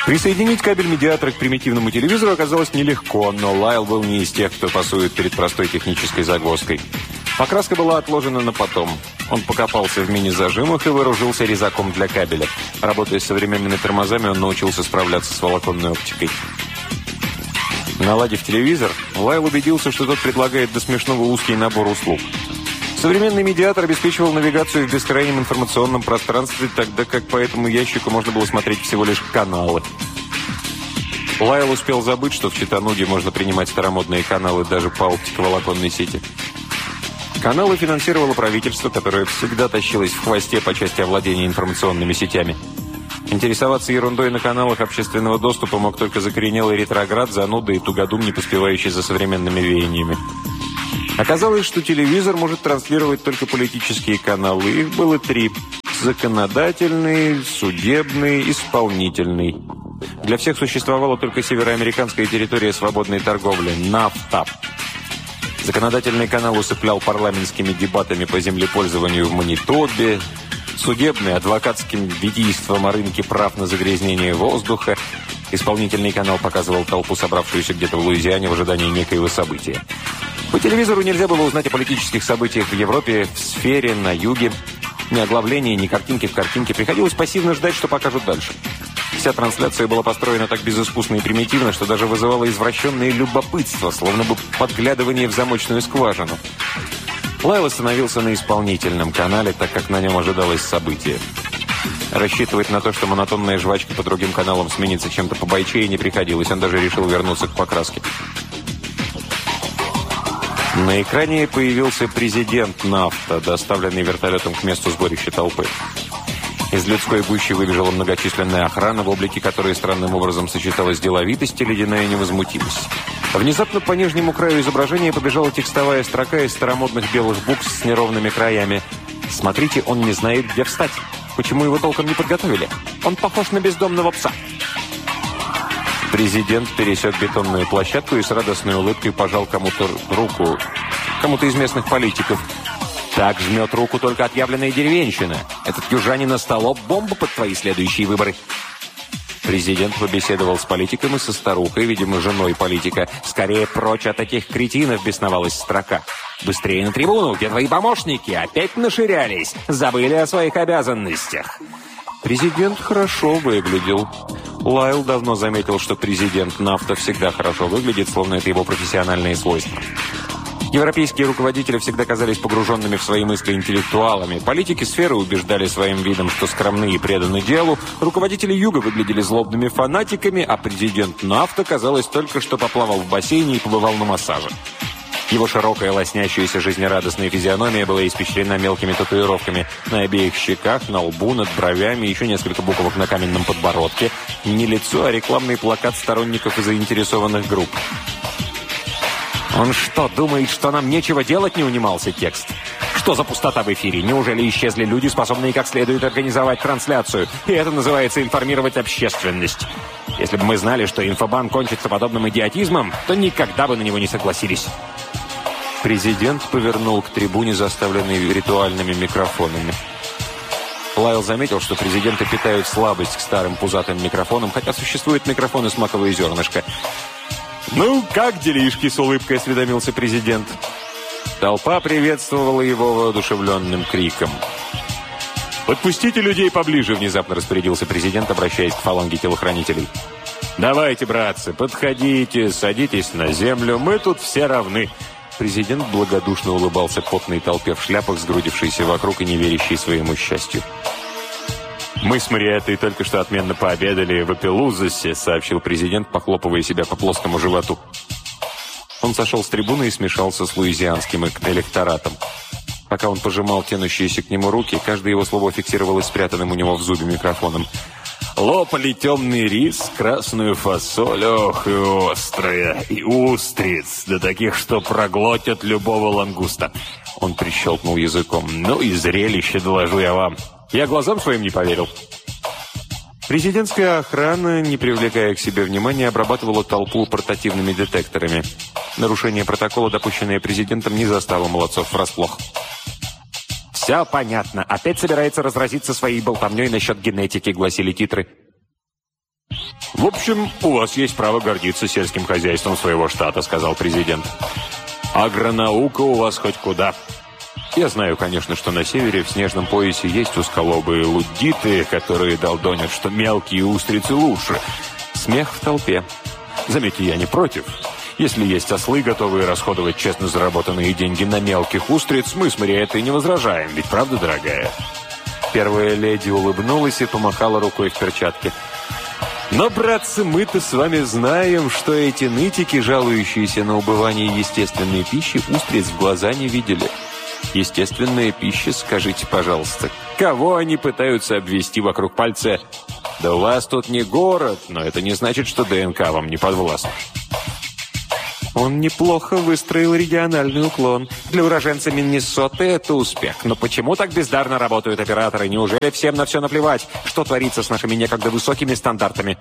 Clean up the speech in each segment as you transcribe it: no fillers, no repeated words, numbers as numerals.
Присоединить кабель-медиатор к примитивному телевизору оказалось нелегко, но Лайл был не из тех, кто пасует перед простой технической загвоздкой. Покраска была отложена на потом. Он покопался в мини-зажимах и вооружился резаком для кабеля. Работая с современными тормозами, он научился справляться с волоконной оптикой. Наладив телевизор, Лайл убедился, что тот предлагает до смешного узкий набор услуг. Современный медиатор обеспечивал навигацию в бескрайнем информационном пространстве, тогда как по этому ящику можно было смотреть всего лишь каналы. Лайл успел забыть, что в Чаттануге можно принимать старомодные каналы даже по оптиковолоконной сети. Каналы финансировало правительство, которое всегда тащилось в хвосте по части овладения информационными сетями. Интересоваться ерундой на каналах общественного доступа мог только закоренелый ретроград, зануда и тугодум, не поспевающий за современными веяниями. Оказалось, что телевизор может транслировать только политические каналы. Их было 3. Законодательный, судебный, исполнительный. Для всех существовала только североамериканская территория свободной торговли – НАФТА. Законодательный канал усыплял парламентскими дебатами по землепользованию в Манитобе, судебный – адвокатским витийством о рынке прав на загрязнение воздуха. Исполнительный канал показывал толпу, собравшуюся где-то в Луизиане в ожидании некоего события. По телевизору нельзя было узнать о политических событиях в Европе, в сфере, на юге. Ни оглавления, ни картинки в картинке. Приходилось пассивно ждать, что покажут дальше. Вся трансляция была построена так безыскусно и примитивно, что даже вызывало извращенное любопытство, словно бы подглядывание в замочную скважину. Лайл остановился на исполнительном канале, так как на нем ожидалось событие. Рассчитывать на то, что монотонная жвачка по другим каналам сменится чем-то побойчее, не приходилось. Он даже решил вернуться к покраске. На экране появился президент НАФТА, доставленный вертолетом к месту сборища толпы. Из людской гущи выбежала многочисленная охрана, в облике которой странным образом сочеталась деловитость и ледяная невозмутимость. Внезапно по нижнему краю изображения побежала текстовая строка из старомодных белых букв с неровными краями. «Смотрите, он не знает, где встать. Почему его толком не подготовили? Он похож на бездомного пса». Президент пересек бетонную площадку и с радостной улыбкой пожал кому-то руку. Кому-то из местных политиков. «Так жмет руку только отъявленная деревенщина. Этот южанин столоп бомба под твои следующие выборы». Президент побеседовал с политиком и со старухой, видимо, женой политика. «Скорее прочь от таких кретинов», — бесновалась строка. «Быстрее на трибуну! Где твои помощники? Опять наширялись! Забыли о своих обязанностях!» Президент хорошо выглядел. Лайл давно заметил, что президент НАФТА всегда хорошо выглядит, словно это его профессиональные свойства. Европейские руководители всегда казались погруженными в свои мысли интеллектуалами. Политики сферы убеждали своим видом, что скромны и преданы делу. Руководители Юга выглядели злобными фанатиками, а президент НАФТА, казалось, только что поплавал в бассейне и побывал на массаже. Его широкая, лоснящаяся, жизнерадостная физиономия была испещрена мелкими татуировками на обеих щеках, на лбу, над бровями, еще несколько буквок на каменном подбородке. Не лицо, а рекламный плакат сторонников и заинтересованных групп. «Он что, думает, что нам нечего делать?» — не унимался текст. «Что за пустота в эфире? Неужели исчезли люди, способные как следует организовать трансляцию? И это называется информировать общественность. Если бы мы знали, что инфобан кончится подобным идиотизмом, то никогда бы на него не согласились». Президент повернул к трибуне, заставленной ритуальными микрофонами. Лайл заметил, что президенты питают слабость к старым пузатым микрофонам, хотя существуют микрофоны с маковое зернышко. «Ну, как делишки?» — с улыбкой осведомился президент. Толпа приветствовала его воодушевленным криком. «Подпустите людей поближе», — внезапно распорядился президент, обращаясь к фаланге телохранителей. «Давайте, братцы, подходите, садитесь на землю, мы тут все равны». Президент благодушно улыбался потной толпе в шляпах, сгрудившейся вокруг и не верящей своему счастью. «Мы с Мариэттой только что отменно пообедали в Апелузасе», — сообщил президент, похлопывая себя по плоскому животу. Он сошел с трибуны и смешался с луизианским электоратом. Пока он пожимал тянущиеся к нему руки, каждое его слово фиксировалось спрятанным у него в зубе микрофоном. «Лопали темный рис, красную фасоль, ох, и острая, и устриц, до таких, что проглотят любого лангуста». Он прищелкнул языком. «Ну и зрелище, доложу я вам. Я глазам своим не поверил». Президентская охрана, не привлекая к себе внимания, обрабатывала толпу портативными детекторами. Нарушение протокола, допущенное президентом, не застало молодцов врасплох. «Все понятно. Опять собирается разразиться своей болтовней насчет генетики», — гласили титры. «В общем, у вас есть право гордиться сельским хозяйством своего штата», — сказал президент. «Агронаука у вас хоть куда. Я знаю, конечно, что на севере в снежном поясе есть узколобые луддиты, которые долдонят, что мелкие устрицы лучше». Смех в толпе. Заметьте, я не против. Если есть ослы, готовые расходовать честно заработанные деньги на мелких устриц, мы с Мариэттой не возражаем, ведь правда, дорогая?» Первая леди улыбнулась и помахала рукой в перчатке. «Но, братцы, мы-то с вами знаем, что эти нытики, жалующиеся на убывание естественной пищи, устриц в глаза не видели. Естественная пища, скажите, пожалуйста, кого они пытаются обвести вокруг пальца? Да у вас тут не город, но это не значит, что ДНК вам не подвластна». Он неплохо выстроил региональный уклон. Для уроженца Миннесоты это успех. Но почему так бездарно работают операторы? Неужели всем на все наплевать? Что творится с нашими некогда высокими стандартами?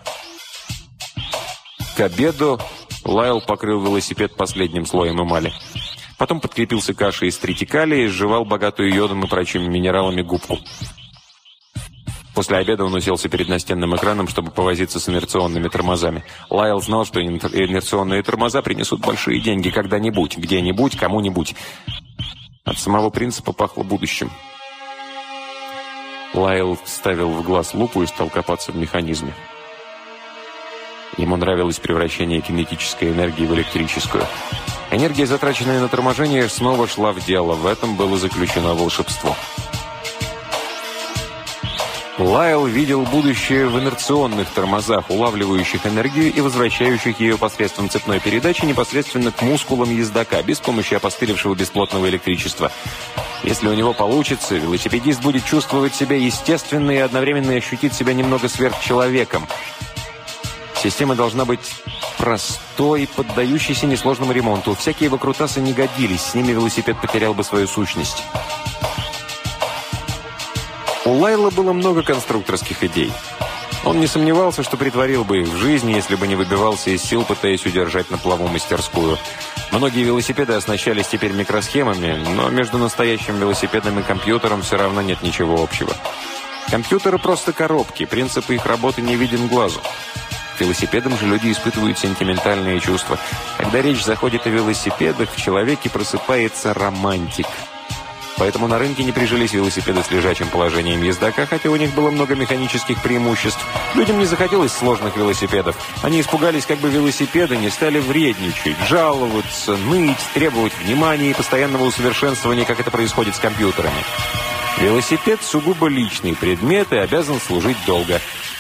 К обеду Лайл покрыл велосипед последним слоем эмали. Потом подкрепился кашей из тритикали и сживал богатую йодом и прочими минералами губку. После обеда он уселся перед настенным экраном, чтобы повозиться с инерционными тормозами. Лайл знал, что инерционные тормоза принесут большие деньги когда-нибудь, где-нибудь, кому-нибудь. От самого принципа пахло будущим. Лайл вставил в глаз лупу и стал копаться в механизме. Ему нравилось превращение кинетической энергии в электрическую. Энергия, затраченная на торможение, снова шла в дело. В этом было заключено волшебство. Лайл видел будущее в инерционных тормозах, улавливающих энергию и возвращающих ее посредством цепной передачи непосредственно к мускулам ездока, без помощи опостылевшего бесплотного электричества. Если у него получится, велосипедист будет чувствовать себя естественно и одновременно ощутить себя немного сверхчеловеком. Система должна быть простой, поддающейся несложному ремонту. Всякие выкрутасы не годились, с ними велосипед потерял бы свою сущность. У Лайла было много конструкторских идей. Он не сомневался, что притворил бы их в жизнь, если бы не выбивался из сил, пытаясь удержать на плаву мастерскую. Многие велосипеды оснащались теперь микросхемами, но между настоящим велосипедом и компьютером все равно нет ничего общего. Компьютеры просто коробки, принцип их работы не виден глазу. К велосипедам же люди испытывают сентиментальные чувства. Когда речь заходит о велосипедах, в человеке просыпается романтик. Поэтому на рынке не прижились велосипеды с лежачим положением ездока, хотя у них было много механических преимуществ. Людям не захотелось сложных велосипедов. Они испугались, как бы велосипеды не стали вредничать, жаловаться, ныть, требовать внимания и постоянного усовершенствования, как это происходит с компьютерами. Велосипед сугубо личный предмет и обязан служить долго.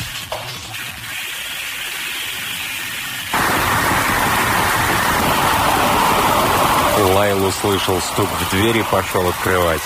Лайл услышал стук в дверь и пошел открывать.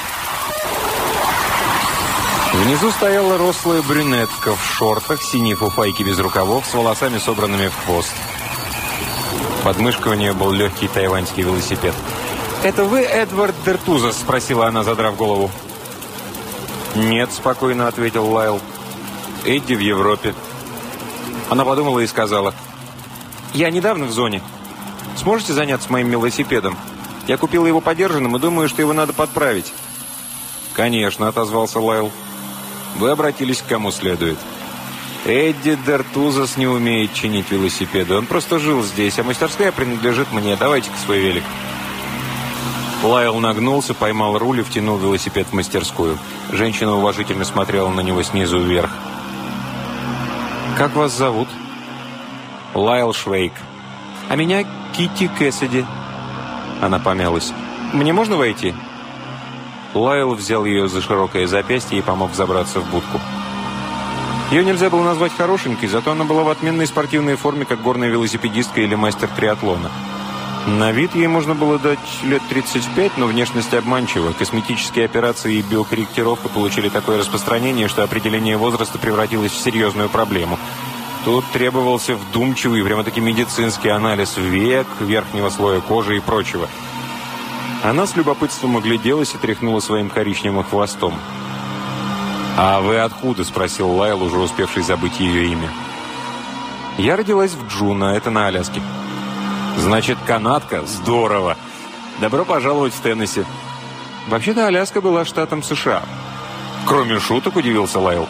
Внизу стояла рослая брюнетка в шортах, синей фуфайке без рукавов, с волосами, собранными в хвост. Под мышкой у нее был легкий тайваньский велосипед. «Это вы, Эдвард Дертузас?» – спросила она, задрав голову. «Нет», – спокойно ответил Лайл. «Эдди в Европе». Она подумала и сказала: «Я недавно в зоне. Сможете заняться моим велосипедом? Я купила его подержанным и думаю, что его надо подправить». «Конечно», — отозвался Лайл. «Вы обратились к кому следует». «Эдди Дертузас не умеет чинить велосипеды. Он просто жил здесь, а мастерская принадлежит мне. Давайте-ка свой велик». Лайл нагнулся, поймал руль и втянул велосипед в мастерскую. Женщина уважительно смотрела на него снизу вверх. «Как вас зовут?» «Лайл Швейк». «А меня Китти Кэссиди». Она помялась. «Мне можно войти?» Лайл взял ее за широкое запястье и помог забраться в будку. Ее нельзя было назвать хорошенькой, зато она была в отменной спортивной форме, как горная велосипедистка или мастер триатлона. На вид ей можно было дать лет 35, но внешность обманчива. Косметические операции и биокорректировка получили такое распространение, что определение возраста превратилось в серьезную проблему. Тут требовался вдумчивый, прямо-таки медицинский анализ век, верхнего слоя кожи и прочего. Она с любопытством огляделась и тряхнула своим коричневым хвостом. «А вы откуда?» – спросил Лайл, уже успевший забыть ее имя. «Я родилась в Джуно, это на Аляске». «Значит, канадка? Здорово! Добро пожаловать в Теннесси». «Вообще-то Аляска была штатом США». «Кроме шуток», – удивился Лайл.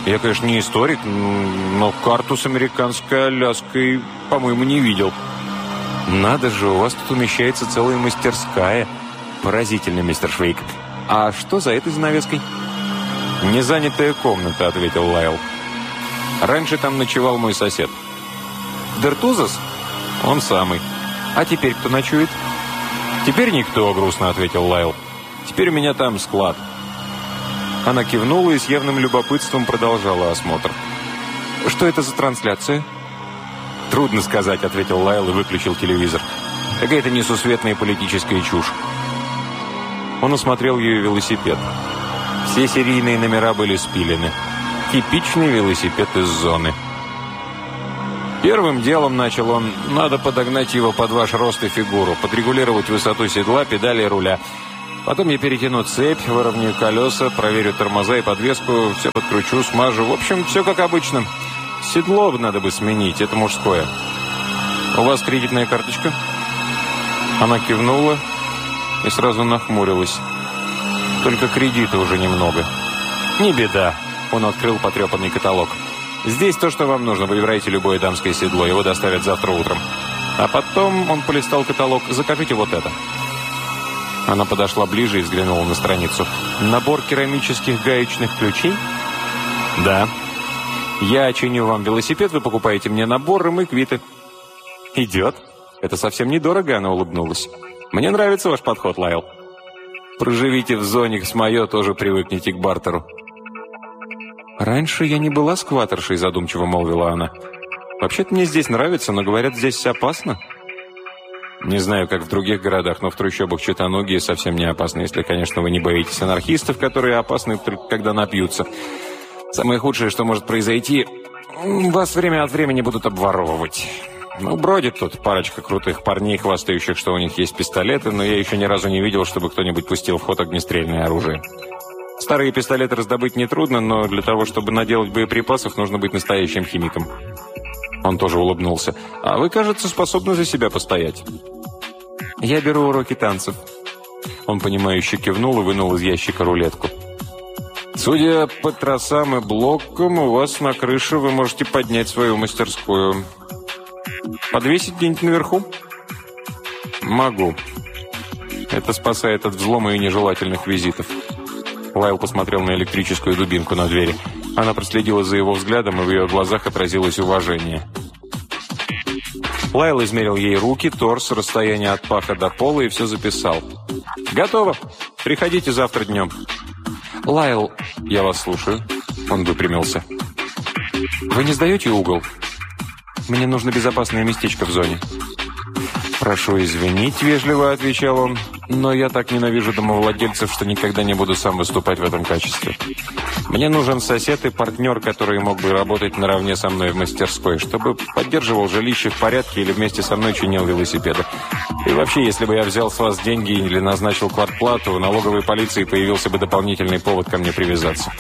Я, конечно, не историк, но карту с американской Аляской, по-моему, не видел. Надо же, у вас тут умещается целая мастерская. Поразительно, мистер Швейк. А что за этой занавеской? «Незанятая комната», — ответил Лайл. «Раньше там ночевал мой сосед». «Дертузас?» «Он самый». «А теперь кто ночует?» «Теперь никто», — грустно ответил Лайл. «Теперь у меня там склад». Она кивнула и с явным любопытством продолжала осмотр. «Что это за трансляция?» «Трудно сказать», — ответил Лайл и выключил телевизор. «Какая-то несусветная политическая чушь». Он осмотрел ее велосипед. Все серийные номера были спилены. Типичный велосипед из зоны. «Первым делом, — начал он, — надо подогнать его под ваш рост и фигуру, подрегулировать высоту седла, педали и руля. Потом я перетяну цепь, выровняю колеса, проверю тормоза и подвеску, все подкручу, смажу. В общем, все как обычно. Седло надо бы сменить, это мужское. У вас кредитная карточка?» Она кивнула и сразу нахмурилась. «Только кредита уже немного». «Не беда», — он открыл потрепанный каталог. «Здесь то, что вам нужно. Выбирайте любое дамское седло, его доставят завтра утром. А потом он полистал каталог. Закажите вот это». Она подошла ближе и взглянула на страницу. «Набор керамических гаечных ключей?» «Да». «Я чиню вам велосипед, вы покупаете мне набор, и мы квиты». «Идет. Это совсем недорого», — она улыбнулась. «Мне нравится ваш подход, Лайл. Проживите в зоне с моё, тоже привыкните к бартеру». «Раньше я не была скватершей», — задумчиво молвила она. «Вообще-то мне здесь нравится, но, говорят, здесь опасно». «Не знаю, как в других городах, но в трущобах Читтануги совсем не опасно, если, конечно, вы не боитесь анархистов, которые опасны только когда напьются. Самое худшее, что может произойти, вас время от времени будут обворовывать. Ну, бродит тут парочка крутых парней, хвастающих, что у них есть пистолеты, но я еще ни разу не видел, чтобы кто-нибудь пустил в ход огнестрельное оружие. Старые пистолеты раздобыть нетрудно, но для того, чтобы наделать боеприпасов, нужно быть настоящим химиком». Он тоже улыбнулся. «А вы, кажется, способны за себя постоять». «Я беру уроки танцев». Он, понимающе кивнул и вынул из ящика рулетку. «Судя по тросам и блокам, у вас на крыше вы можете поднять свою мастерскую. Подвесить где-нибудь наверху?» «Могу. Это спасает от взлома и нежелательных визитов». Лайл посмотрел на электрическую дубинку на двери. Она проследила за его взглядом, и в ее глазах отразилось уважение. Лайл измерил ей руки, торс, расстояние от паха до пола и все записал. «Готово. Приходите завтра днем». «Лайл, я вас слушаю». Он выпрямился. «Вы не сдаете угол? Мне нужно безопасное местечко в зоне». «Прошу извинить», — вежливо отвечал он, «но я так ненавижу домовладельцев, что никогда не буду сам выступать в этом качестве. Мне нужен сосед и партнер, который мог бы работать наравне со мной в мастерской, чтобы поддерживал жилище в порядке или вместе со мной чинил велосипеды. И вообще, если бы я взял с вас деньги или назначил квартплату, в налоговой полиции появился бы дополнительный повод ко мне привязаться».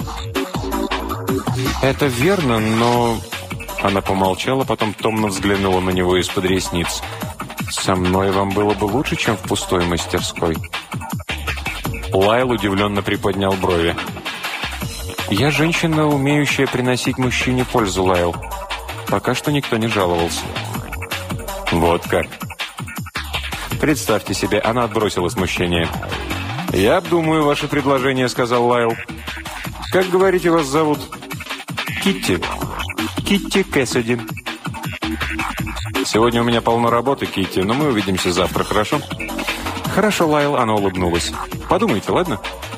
«Это верно, но...» Она помолчала, потом томно взглянула на него из-под ресниц. «Со мной вам было бы лучше, чем в пустой мастерской». Лайл удивленно приподнял брови. «Я женщина, умеющая приносить мужчине пользу, Лайл. Пока что никто не жаловался». «Вот как». «Представьте себе», она отбросила смущение. «Я обдумаю ваше предложение», — сказал Лайл. «Как, говорите, вас зовут?» «Китти. Китти Кэссиди». «Сегодня у меня полно работы, Китти, но мы увидимся завтра, хорошо?» «Хорошо, Лайл», — она улыбнулась. «Подумайте, ладно?»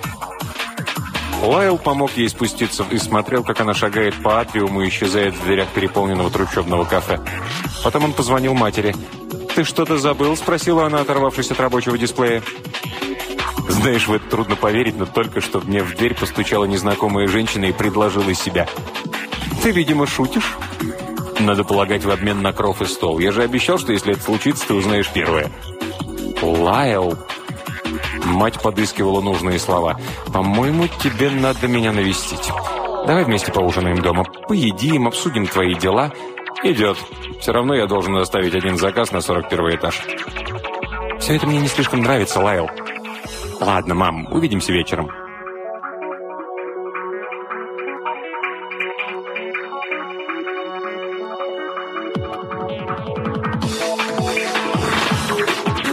Лайл помог ей спуститься и смотрел, как она шагает по атриуму и исчезает в дверях переполненного трущобного кафе. Потом он позвонил матери. «Ты что-то забыл?» — спросила она, оторвавшись от рабочего дисплея. «Знаешь, в это трудно поверить, но только что мне в дверь постучала незнакомая женщина и предложила себя. Ты, видимо, шутишь?» «Надо полагать, в обмен на кров и стол. Я же обещал, что если это случится, ты узнаешь первое». «Лайл!» Мать подыскивала нужные слова. «По-моему, тебе надо меня навестить. Давай вместе поужинаем дома. Поедим, обсудим твои дела». «Идет. Все равно я должен оставить один заказ на 41 этаж». «Все это мне не слишком нравится, Лайл». «Ладно, мам, увидимся вечером».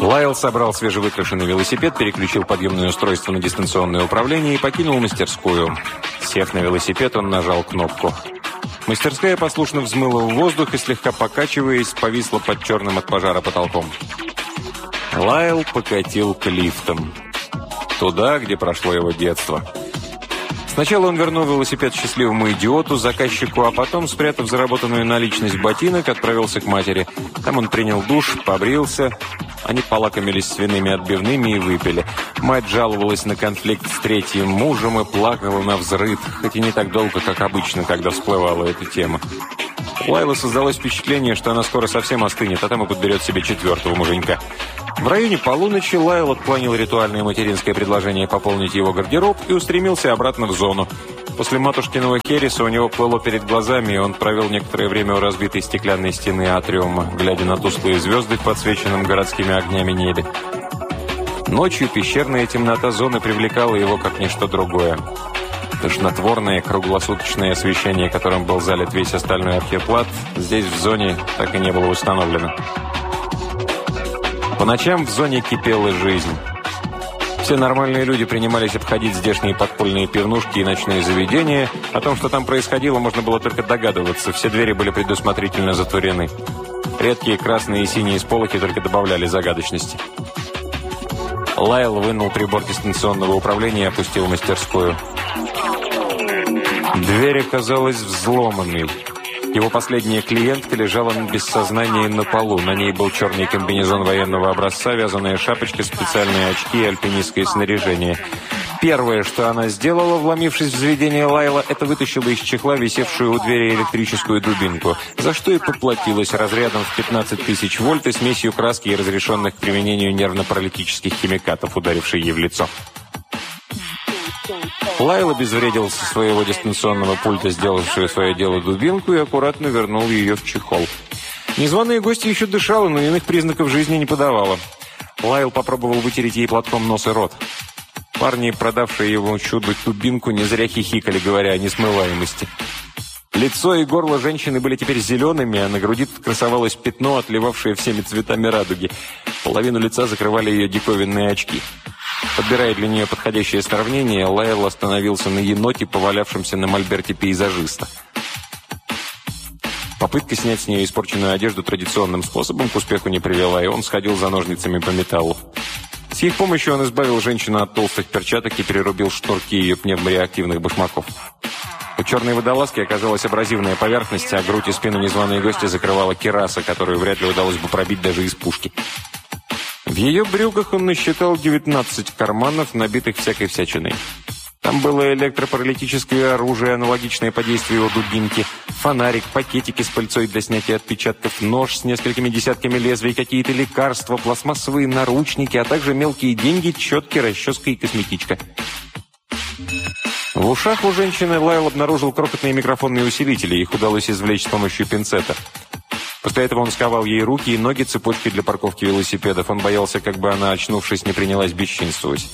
Лайл собрал свежевыкрашенный велосипед, переключил подъемное устройство на дистанционное управление и покинул мастерскую. Сев на велосипед, он нажал кнопку. Мастерская послушно взмыла в воздух и, слегка покачиваясь, повисла под черным от пожара потолком. Лайл покатил к лифтам. Туда, где прошло его детство. Сначала он вернул велосипед счастливому идиоту, заказчику, а потом, спрятав заработанную наличность в ботинок, отправился к матери. Там он принял душ, побрился. Они полакомились свиными отбивными и выпили. Мать жаловалась на конфликт с третьим мужем и плакала навзрыд, хоть и не так долго, как обычно, когда всплывала эта тема. У Лайлы создалось впечатление, что она скоро совсем остынет, а там и подберет себе четвертого муженька. В районе полуночи Лайл отклонил ритуальное материнское предложение пополнить его гардероб и устремился обратно в зону. После матушкиного хереса у него плыло перед глазами, и он провел некоторое время у разбитой стеклянной стены атриума, глядя на тусклые звезды в подсвеченном городскими огнями небе. Ночью пещерная темнота зоны привлекала его как ничто другое. Тошнотворное круглосуточное освещение, которым был залит весь остальной архипелаг, здесь в зоне так и не было установлено. По ночам в зоне кипела жизнь. Все нормальные люди принимались обходить здешние подпольные пивнушки и ночные заведения. О том, что там происходило, можно было только догадываться. Все двери были предусмотрительно затворены. Редкие красные и синие сполохи только добавляли загадочности. Лайл вынул прибор дистанционного управления и опустил в мастерскую. Дверь оказалась взломанной. Его последняя клиентка лежала без сознания на полу. На ней был черный комбинезон военного образца, вязаная шапочка, специальные очки и альпинистское снаряжение. Первое, что она сделала, вломившись в заведение Лайла, это вытащила из чехла висевшую у двери электрическую дубинку, за что и поплатилась разрядом в 15 тысяч вольт и смесью краски и разрешенных к применению нервно-паралитических химикатов, ударившей ей в лицо. Лайл обезвредил со своего дистанционного пульта сделавшую свое дело дубинку и аккуратно вернул ее в чехол. Незваные гости еще дышала, но иных признаков жизни не подавала. Лайл попробовал вытереть ей платком нос и рот. Парни, продавшие его чуду дубинку, не зря хихикали, говоря о несмываемости. Лицо и горло женщины были теперь зелеными, а на груди красовалось пятно, отливавшее всеми цветами радуги. Половину лица закрывали ее диковинные очки. Подбирая для нее подходящее сравнение, Лайл остановился на еноте, повалявшемся на мольберте пейзажиста. Попытка снять с нее испорченную одежду традиционным способом к успеху не привела, и он сходил за ножницами по металлу. С их помощью он избавил женщину от толстых перчаток и перерубил шторки ее пневмореактивных башмаков. У черной водолазки оказалась абразивная поверхность, а грудь и спину незваные гости закрывала кираса, которую вряд ли удалось бы пробить даже из пушки. В ее брюках он насчитал 19 карманов, набитых всякой всячиной. Там было электропаралитическое оружие, аналогичное по действию его дубинки, фонарик, пакетики с пыльцой для снятия отпечатков, нож с несколькими десятками лезвий, какие-то лекарства, пластмассовые наручники, а также мелкие деньги, четки, расческа и косметичка. В ушах у женщины Лайл обнаружил крохотные микрофонные усилители, их удалось извлечь с помощью пинцета. После этого он сковал ей руки и ноги цепочкой для парковки велосипедов. Он боялся, как бы она, очнувшись, не принялась бесчинствовать.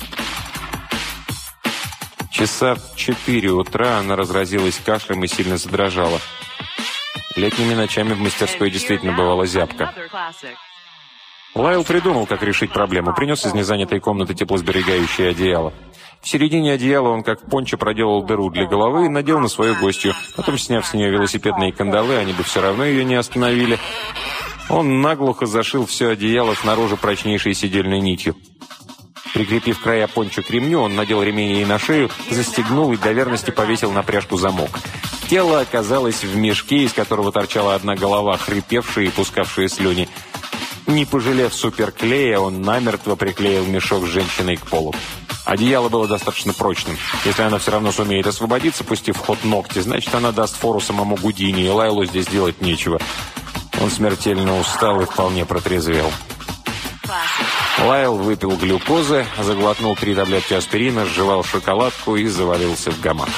Часа в 4 утра она разразилась кашлем и сильно задрожала. Летними ночами в мастерской действительно бывала зябка. Лайл придумал, как решить проблему. Принес из незанятой комнаты теплосберегающее одеяло. В середине одеяла он, как пончо, проделал дыру для головы и надел на свою гостью. Потом, сняв с нее велосипедные кандалы, они бы все равно ее не остановили, он наглухо зашил все одеяло снаружи прочнейшей сидельной нитью. Прикрепив края пончо к ремню, он надел ремень ей на шею, застегнул и для верности повесил на пряжку замок. Тело оказалось в мешке, из которого торчала одна голова, хрипевшая и пускавшая слюни. Не пожалев суперклея, он намертво приклеил мешок с женщиной к полу. Одеяло было достаточно прочным. Если она все равно сумеет освободиться, пустив в ход ногти, значит, она даст фору самому Гудини, и Лайлу здесь делать нечего. Он смертельно устал и вполне протрезвел. Лайл выпил глюкозы, заглотнул 3 таблетки аспирина, сживал шоколадку и завалился в гамак.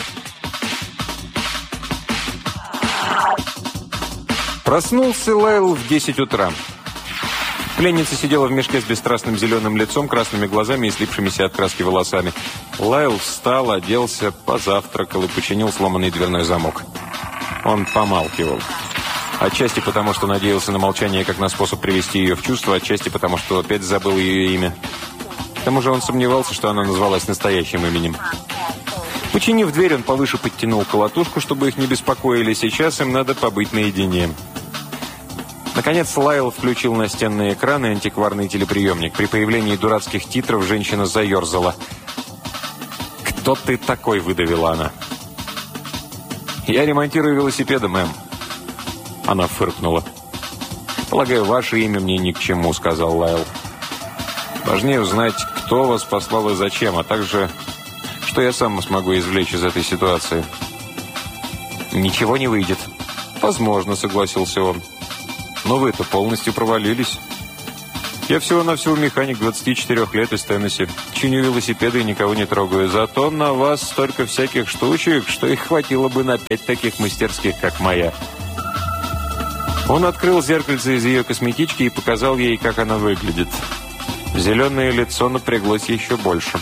Проснулся Лайл в 10 утра. Пленница сидела в мешке с бесстрастным зеленым лицом, красными глазами и слипшимися от краски волосами. Лайл встал, оделся, позавтракал и починил сломанный дверной замок. Он помалкивал. Отчасти потому, что надеялся на молчание как на способ привести ее в чувство, отчасти потому, что опять забыл ее имя. К тому же он сомневался, что она назвалась настоящим именем. Починив дверь, он повыше подтянул колотушку, чтобы их не беспокоили. Сейчас им надо побыть наедине. Наконец Лайл включил настенные экраны и антикварный телеприемник. При появлении дурацких титров женщина заерзала. «Кто ты такой?» – выдавила она. «Я ремонтирую велосипеды, мэм». Она фыркнула. «Полагаю, ваше имя мне ни к чему», – сказал Лайл. «Важнее узнать, кто вас послал и зачем, а также, что я сам смогу извлечь из этой ситуации». «Ничего не выйдет». «Возможно», – согласился он. «Но вы-то полностью провалились. Я всего-навсего механик 24 лет из Теннесси. Чиню велосипеды и никого не трогаю. Зато на вас столько всяких штучек, что их хватило бы на 5 таких мастерских, как моя». Он открыл зеркальце из ее косметички и показал ей, как она выглядит. Зеленое лицо напряглось еще больше.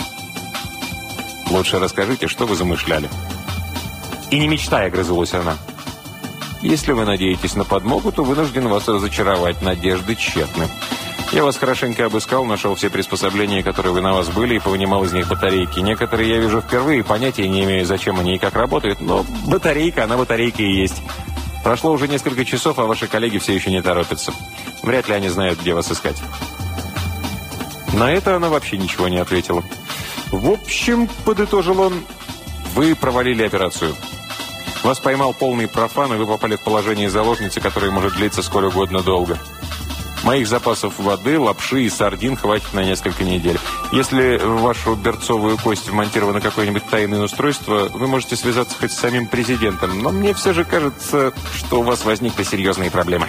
«Лучше расскажите, что вы замышляли». «И не мечтай», — огрызнулась она. «Если вы надеетесь на подмогу, то вынужден вас разочаровать. Надежды тщетны. Я вас хорошенько обыскал, нашел все приспособления, которые вы на вас были, и повынимал из них батарейки. Некоторые я вижу впервые, понятия не имею, зачем они и как работают, но батарейка, она батарейка и есть. Прошло уже несколько часов, а ваши коллеги все еще не торопятся. Вряд ли они знают, где вас искать». На это она вообще ничего не ответила. «В общем, — подытожил он, — вы провалили операцию. Вас поймал полный профан, и вы попали в положение заложницы, которое может длиться сколь угодно долго. Моих запасов воды, лапши и сардин хватит на несколько недель. Если в вашу берцовую кость вмонтировано какое-нибудь тайное устройство, вы можете связаться хоть с самим президентом, но мне все же кажется, что у вас возникли серьезные проблемы».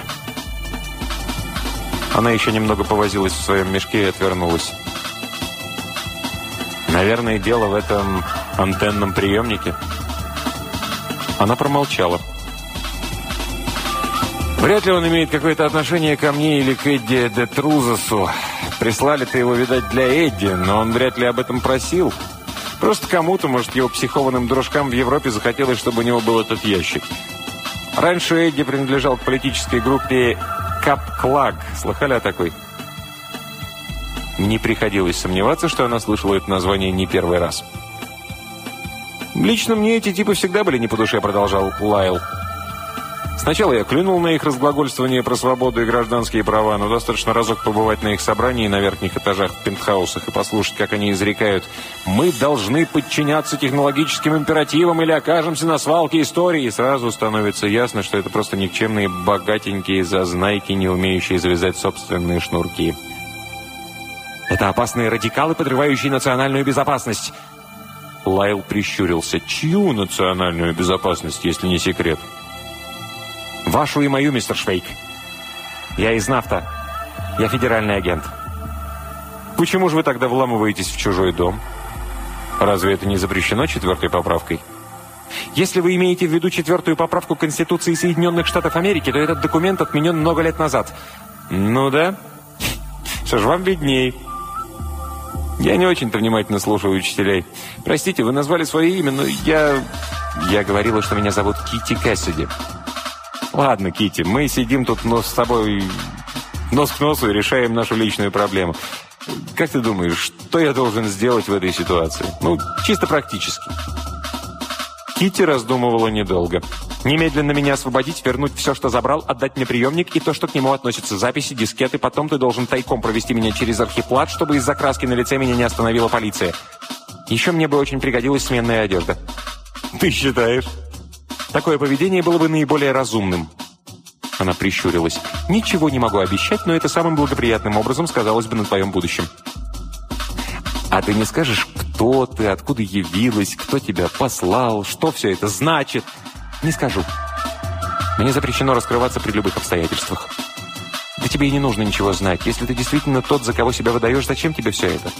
Она еще немного повозилась в своем мешке и отвернулась. «Наверное, дело в этом антенном приемнике». Она промолчала. «Вряд ли он имеет какое-то отношение ко мне или к Эдди де Трузасу. Прислали-то его, видать, для Эдди, но он вряд ли об этом просил. Просто кому-то, может, его психованным дружкам в Европе захотелось, чтобы у него был этот ящик. Раньше Эдди принадлежал к политической группе Кап-Клаг. Слыхали о такой?» Не приходилось сомневаться, что она слышала это название не первый раз. «Лично мне эти типы всегда были не по душе», — продолжал Лайл. «Сначала я клюнул на их разглагольствование про свободу и гражданские права, но достаточно разок побывать на их собрании на верхних этажах в пентхаусах и послушать, как они изрекают: «Мы должны подчиняться технологическим императивам или окажемся на свалке истории». И сразу становится ясно, что это просто никчемные богатенькие зазнайки, не умеющие завязать собственные шнурки. «Это опасные радикалы, подрывающие национальную безопасность». Лайл прищурился. «Чью национальную безопасность, если не секрет?» «Вашу и мою, мистер Швейк. Я из НАФТА. Я федеральный агент». «Почему же вы тогда вламываетесь в чужой дом? Разве это не запрещено 4-й поправкой?» «Если вы имеете в виду 4-ю поправку Конституции Соединенных Штатов Америки, то этот документ отменен много лет назад». «Ну да? Что ж, вам видней». «Я не очень-то внимательно слушаю учителей. Простите, вы назвали свое имя, но я говорила, что меня зовут Китти Кэссиди». «Ладно, Китти, мы сидим тут с тобой нос к носу и решаем нашу личную проблему. Как ты думаешь, что я должен сделать в этой ситуации? Ну, чисто практически». Китти раздумывала недолго. «Немедленно меня освободить, вернуть все, что забрал, отдать мне приемник и то, что к нему относятся: записи, дискеты. Потом ты должен тайком провести меня через архиплат, чтобы из-за краски на лице меня не остановила полиция. Еще мне бы очень пригодилась сменная одежда». «Ты считаешь?» «Такое поведение было бы наиболее разумным». Она прищурилась. «Ничего не могу обещать, но это самым благоприятным образом сказалось бы на твоем будущем». «А ты не скажешь, кто ты, откуда явилась, кто тебя послал, что все это значит?» «Не скажу. Мне запрещено раскрываться при любых обстоятельствах». «Да тебе и не нужно ничего знать. Если ты действительно тот, за кого себя выдаешь, зачем тебе все это?»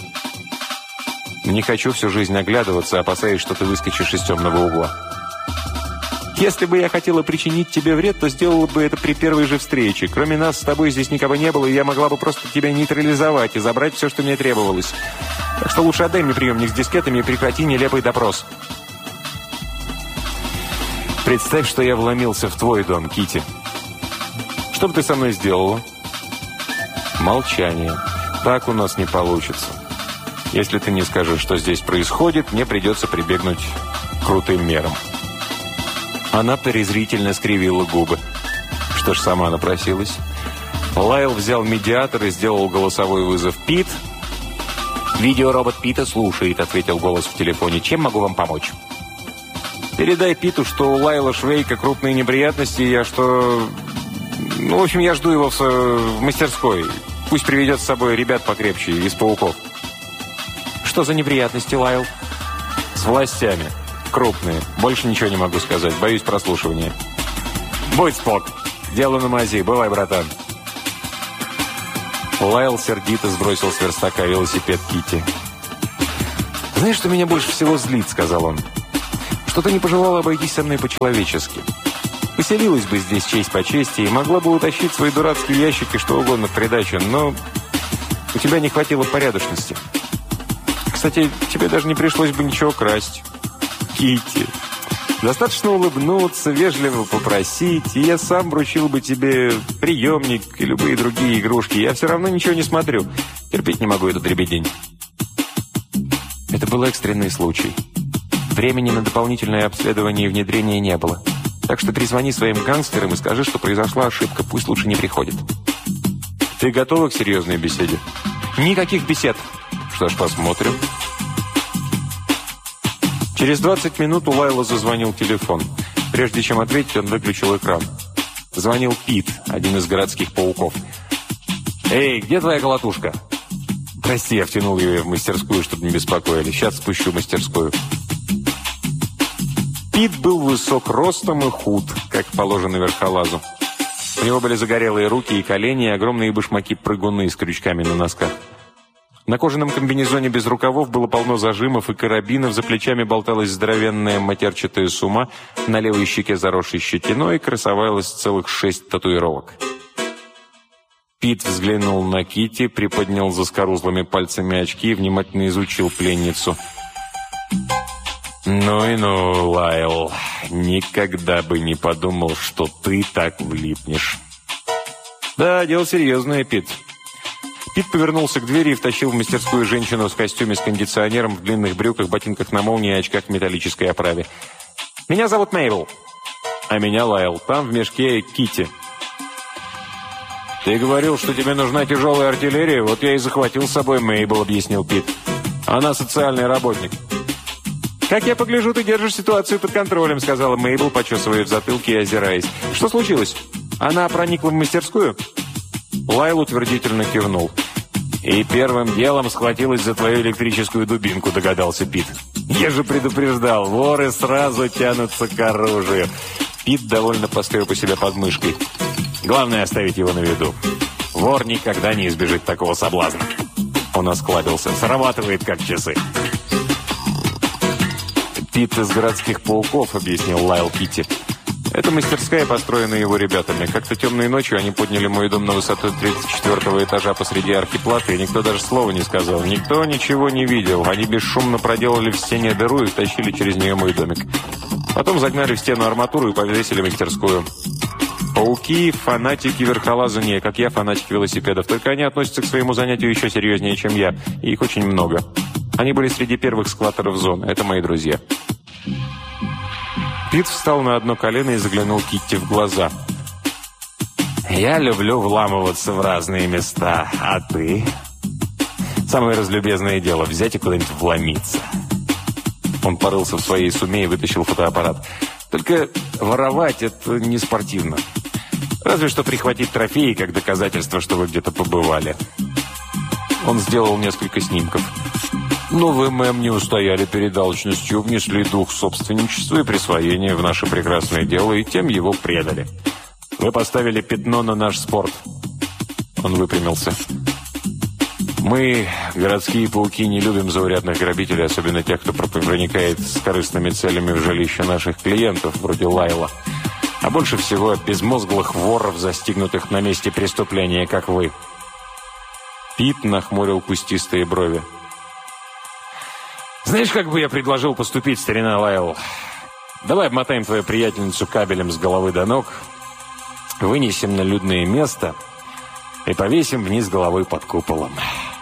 «Не хочу всю жизнь оглядываться, опасаясь, что ты выскочишь из темного угла». «Если бы я хотела причинить тебе вред, то сделала бы это при первой же встрече. Кроме нас с тобой здесь никого не было, и я могла бы просто тебя нейтрализовать и забрать все, что мне требовалось. Так что лучше отдай мне приемник с дискетами и прекрати нелепый допрос». «Представь, что я вломился в твой дом, Китти. Что бы ты со мной сделала? Молчание. Так у нас не получится. Если ты не скажешь, что здесь происходит, мне придется прибегнуть к крутым мерам. Она презрительно скривила губы. Что ж, сама напросилась. Лайл взял медиатор и сделал голосовой вызов. «Пит?» «Видеоробот Пита слушает», — ответил голос в телефоне. «Чем могу вам помочь?» «Передай Питу, что у Лайла Швейка крупные неприятности, я что... Ну, в общем, я жду его в мастерской. Пусть приведет с собой ребят покрепче, из пауков». «Что за неприятности, Лайл?» «С властями. Крупные. Больше ничего не могу сказать. Боюсь прослушивания». «Будь спок. Дело на мази. Бывай, братан». Лайл сердито сбросил с верстака велосипед Китти. «Знаешь, что меня больше всего злит?» — сказал он. «Что ты не пожелала обойтись со мной по-человечески. Поселилась бы здесь честь по чести и могла бы утащить свои дурацкие ящики что угодно в придачу, но у тебя не хватило порядочности. Кстати, тебе даже не пришлось бы ничего красть. Китти, достаточно улыбнуться, вежливо попросить, и я сам вручил бы тебе приемник и любые другие игрушки. Я все равно ничего не смотрю. Терпеть не могу этот дребедень». Это был экстренный случай. Времени на дополнительное обследование и внедрение не было. Так что перезвони своим гангстерам и скажи, что произошла ошибка. Пусть лучше не приходит. Ты готова к серьезной беседе? Никаких бесед. Что ж, посмотрим. Через 20 минут у Лайла зазвонил телефон. Прежде чем ответить, он выключил экран. Звонил Пит, один из городских пауков. «Эй, где твоя колотушка?» «Прости, я втянул ее в мастерскую, чтобы не беспокоили. Сейчас спущу в мастерскую». Пит был высок ростом и худ, как положено верхолазу. У него были загорелые руки и колени, и огромные башмаки-прыгуны с крючками на носках. На кожаном комбинезоне без рукавов было полно зажимов и карабинов, за плечами болталась здоровенная матерчатая сума, на левой щеке заросшей щетиной красовалось целых 6 татуировок. Пит взглянул на Китти, приподнял заскорузлыми пальцами очки и внимательно изучил пленницу. «Ну и ну, Лайл, никогда бы не подумал, что ты так влипнешь». «Да, дело серьезное, Пит». Пит повернулся к двери и втащил в мастерскую женщину в костюме с кондиционером, в длинных брюках, ботинках на молнии и очках в металлической оправе. «Меня зовут Мейбл». «А меня Лайл. Там в мешке Китти». «Ты говорил, что тебе нужна тяжелая артиллерия, вот я и захватил с собой Мейбл», — объяснил Пит. «Она социальный работник». «Как я погляжу, ты держишь ситуацию под контролем», — сказала Мейбл, почесывая в затылке и озираясь. «Что случилось? Она проникла в мастерскую?» Лайл утвердительно кивнул. «И первым делом схватилась за твою электрическую дубинку», — догадался Пит. «Я же предупреждал, воры сразу тянутся к оружию». Пит довольно поскреб у себя под мышкой. «Главное оставить его на виду. Вор никогда не избежит такого соблазна». Он осклабился. «Срабатывает, как часы». «Пит из городских пауков», — объяснил Лайл Китти. «Это мастерская, построенная его ребятами. Как-то темной ночью они подняли мой дом на высоту 34-го этажа посреди архиплаты, и никто даже слова не сказал. Никто ничего не видел. Они бесшумно проделали в стене дыру и втащили через нее мой домик. Потом загнали в стену арматуру и повесили мастерскую. Пауки — фанатики верхолазания, как я фанатик велосипедов. Только они относятся к своему занятию еще серьезнее, чем я. И их очень много. Они были среди первых скваттеров зоны. Это мои друзья». Пит встал на одно колено и заглянул Китти в глаза. «Я люблю вламываться в разные места. А ты?» «Самое разлюбезное дело — взять и куда-нибудь вломиться». Он порылся в своей суме и вытащил фотоаппарат. «Только воровать — это не спортивно. Разве что прихватить трофеи, как доказательство, что вы где-то побывали». Он сделал несколько снимков. «Но вы, мэм, не устояли перед алчностью, внесли дух собственничества и присвоения в наше прекрасное дело, и тем его предали. Вы поставили пятно на наш спорт». Он выпрямился. «Мы, городские пауки, не любим заурядных грабителей, особенно тех, кто проникает с корыстными целями в жилище наших клиентов, вроде Лайла. А больше всего безмозглых воров, застигнутых на месте преступления, как вы». Пит нахмурил кустистые брови. «Знаешь, как бы я предложил поступить, старина Лайл? Давай обмотаем твою приятельницу кабелем с головы до ног, Вынесем на людное место и повесим вниз головой под куполом».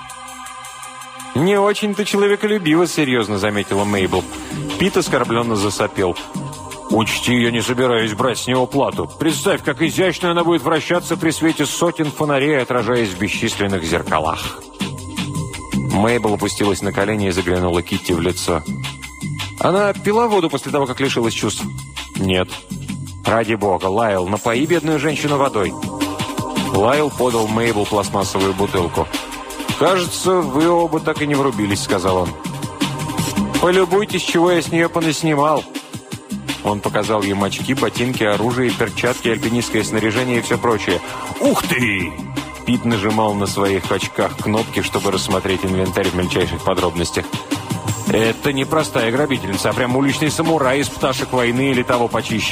«Не очень-то человеколюбиво», — серьезно заметила Мейбл. Пит оскорбленно засопел. «Учти, я не собираюсь брать с него плату. Представь, как изящно она будет вращаться при свете сотен фонарей, отражаясь в бесчисленных зеркалах». Мейбл опустилась на колени и заглянула Китти в лицо. «Она пила воду после того, как лишилась чувств?» «Нет». «Ради бога, Лайл, напои бедную женщину водой». Лайл подал Мейбл пластмассовую бутылку. «Кажется, вы оба так и не врубились», — сказал он. «Полюбуйтесь, чего я с нее понаснимал». Он показал ей очки, ботинки, оружие, перчатки, альпинистское снаряжение и все прочее. «Ух ты!» Пит нажимал на своих очках кнопки, чтобы рассмотреть инвентарь в мельчайших подробностях. «Это не простая грабительница, а прям уличный самурай из пташек войны или того почище».